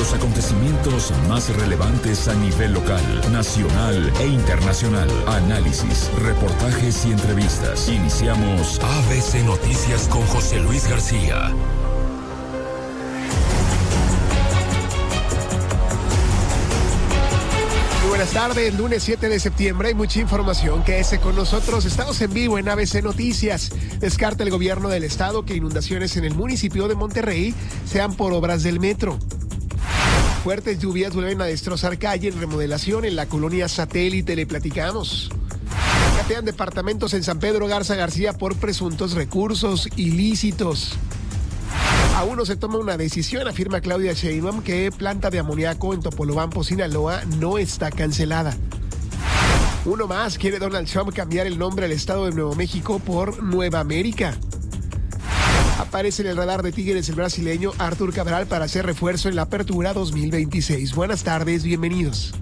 los acontecimientos más relevantes a nivel local, nacional e internacional. Análisis, reportajes y entrevistas. Iniciamos ABC Noticias con José Luis García. Buenas tardes, lunes 7 de septiembre, hay mucha información. Quédese con nosotros, estamos en vivo en ABC Noticias. Descarta el gobierno del estado que inundaciones en el municipio de Monterrey sean por obras del metro. Fuertes lluvias vuelven a destrozar calle en remodelación en la colonia Satélite, le platicamos. Catean departamentos en San Pedro Garza García por presuntos recursos ilícitos. Aún no se toma una decisión, afirma Claudia Sheinbaum que planta de amoníaco en Topolobampo, Sinaloa, no está cancelada. Uno más, quiere Donald Trump cambiar el nombre al estado de Nuevo México por Nueva América. Aparece en el radar de Tigres el brasileño Arthur Cabral para hacer refuerzo en la apertura 2026. Buenas tardes, bienvenidos.